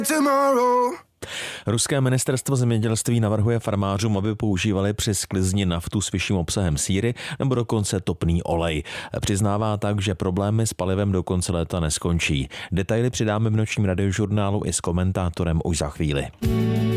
Ruské ministerstvo zemědělství navrhuje farmářům, aby používali při sklizni naftu s vyšším obsahem síry nebo dokonce topný olej. Přiznává tak, že problémy s palivem do konce léta neskončí. Detaily přidáme v nočním radiožurnálu i s komentátorem už za chvíli.